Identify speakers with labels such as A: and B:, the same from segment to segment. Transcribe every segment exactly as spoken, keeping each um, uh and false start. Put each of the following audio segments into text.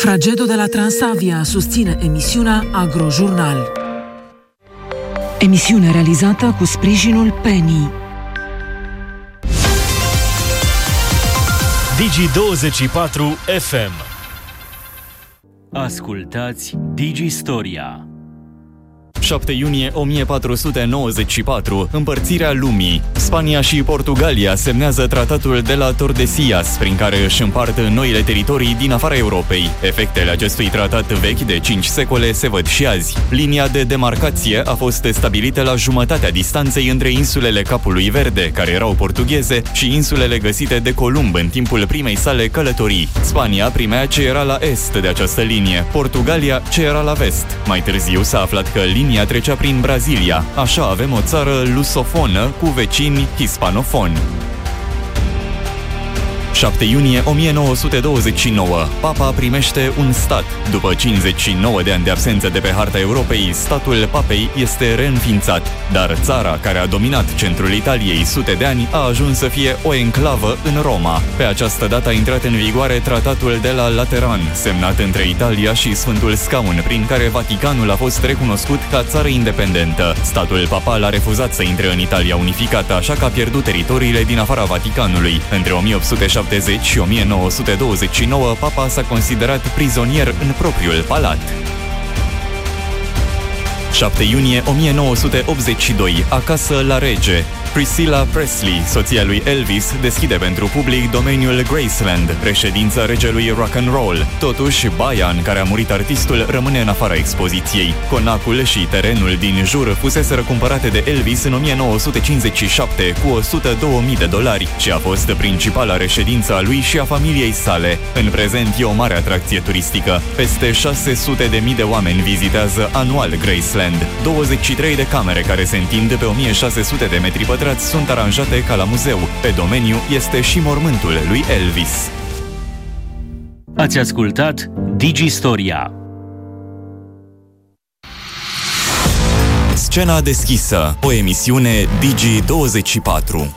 A: Fragedo de la Transavia susține emisiunea Agrojurnal. Emisiune realizată cu sprijinul Penny.
B: Digi douăzeci și patru F M. Ascultați Digistoria.
C: șapte iunie o mie patru sute nouăzeci și patru. Împărțirea lumii. Spania și Portugalia semnează tratatul de la Tordesillas, prin care își împart noile teritorii din afara Europei. Efectele acestui tratat vechi de cinci secole se văd și azi. Linia de demarcație a fost stabilită la jumătatea distanței între insulele Capului Verde, care erau portugheze, și insulele găsite de Columb în timpul primei sale călătorii. Spania primea ce era la est de această linie, Portugalia ce era la vest. Mai târziu s-a aflat că linia trecea prin Brazilia. Așa avem o țară lusofonă cu vecini hispanofoni. șapte iunie o mie nouă sute douăzeci și nouă. Papa primește un stat. După cincizeci și nouă de ani de absență de pe harta Europei, statul papei este reînființat. Dar țara care a dominat centrul Italiei sute de ani a ajuns să fie o enclavă în Roma. Pe această dată a intrat în vigoare tratatul de la Lateran, semnat între Italia și Sfântul Scaun, prin care Vaticanul a fost recunoscut ca țară independentă. Statul papal a refuzat să intre în Italia unificată, așa că a pierdut teritoriile din afara Vaticanului. Între o mie opt sute șaptezeci și o mie nouă sute douăzeci și nouă, papa s-a considerat prizonier în propriul palat. șapte iunie o mie nouă sute optzeci și doi. Acasă la rege. Priscilla Presley, soția lui Elvis, deschide pentru public domeniul Graceland, reședința regelui rock and roll. Totuși, baia în care a murit artistul rămâne în afara expoziției. Conacul și terenul din jur fuseseră cumpărate de Elvis în o mie nouă sute cincizeci și șapte cu o sută două mii de dolari și a fost principala reședință a lui și a familiei sale. În prezent e o mare atracție turistică. Peste șase sute de mii de oameni vizitează anual Graceland. douăzeci și trei de camere care se întind pe o mie șase sute de metri pătrați sunt aranjate ca la muzeu. Pe domeniu este și mormântul lui Elvis.
B: Ați ascultat Digistoria.
C: Scena deschisă, o emisiune Digi douăzeci și patru.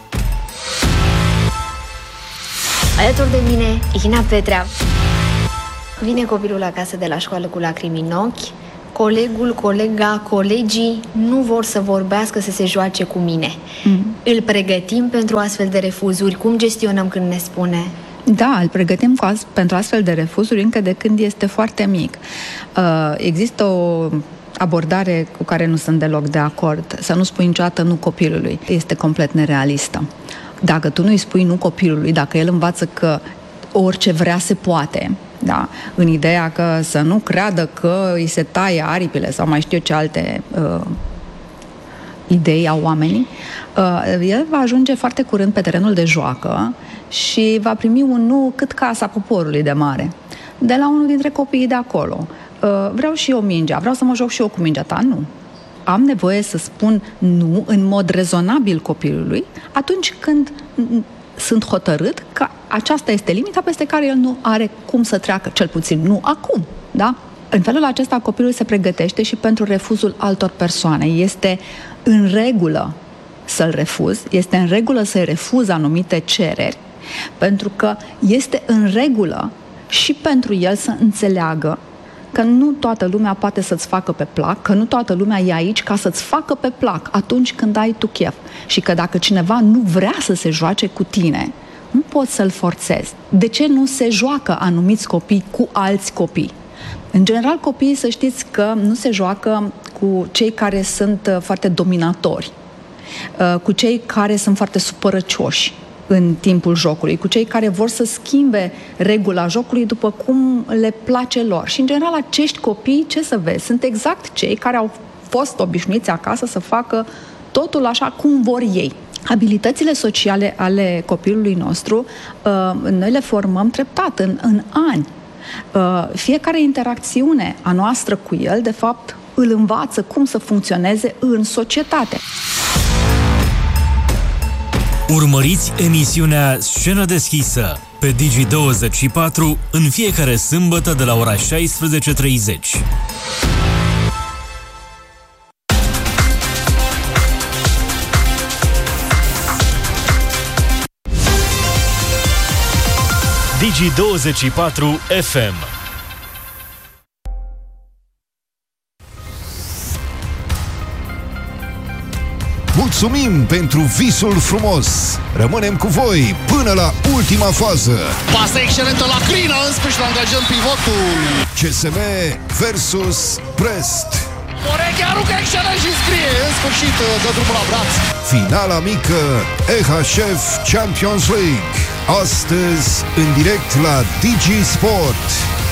D: Alături de mine, Ina Petrea. Vine copilul acasă de la școală cu lacrimi în ochi. Colegul, colega, colegii nu vor să vorbească, să se joace cu mine. Mm. Îl pregătim pentru astfel de refuzuri? Cum gestionăm când ne spune?
E: Da, îl pregătim cu as- pentru astfel de refuzuri încă de când este foarte mic. Uh, există o abordare cu care nu sunt deloc de acord. Să nu spui niciodată nu copilului. Este complet nerealistă. Dacă tu nu-i spui nu copilului, dacă el învață că orice vrea se poate, da, în ideea că să nu creadă că îi se taie aripile sau mai știu ce alte uh, idei au oamenii, uh, el va ajunge foarte curând pe terenul de joacă și va primi un nu cât casa poporului de mare de la unul dintre copiii de acolo. Uh, vreau și eu mingea, vreau să mă joc și eu cu mingea ta. Nu. Am nevoie să spun nu în mod rezonabil copilului atunci când sunt hotărât că aceasta este limita peste care el nu are cum să treacă, cel puțin nu acum, da? În felul acesta copilul se pregătește și pentru refuzul altor persoane. Este în regulă să-l refuzi, este în regulă să-i refuzi anumite cereri, pentru că este în regulă și pentru el să înțeleagă că nu toată lumea poate să-ți facă pe plac, că nu toată lumea e aici ca să-ți facă pe plac atunci când ai tu chef. Și că dacă cineva nu vrea să se joace cu tine, nu poți să-l forțezi. De ce nu se joacă anumiți copii cu alți copii? În general, copiii, să știți că nu se joacă cu cei care sunt foarte dominatori, cu cei care sunt foarte supărăcioși în timpul jocului, cu cei care vor să schimbe regula jocului după cum le place lor. Și, în general, acești copii, ce să vezi, sunt exact cei care au fost obișnuiți acasă să facă totul așa cum vor ei. Abilitățile sociale ale copilului nostru, noi le formăm treptat, în, în ani. Fiecare interacțiune a noastră cu el, de fapt, îl învață cum să funcționeze în societate.
B: Urmăriți emisiunea Scenă deschisă pe Digi douăzeci și patru în fiecare sâmbătă de la ora șaisprezece și treizeci. Digi douăzeci și patru F M.
F: Mulțumim pentru visul frumos! Rămânem cu voi până la ultima fază!
G: Pasă excelentă la Crina, în sfârșit angajăm pivotul!
F: C S M versus Brest.
G: Moreche aruncă excelent și scrie, în sfârșit dă drumul la braț.
F: Finala mică E H F Champions League. Astăzi, în direct la Digi Sport.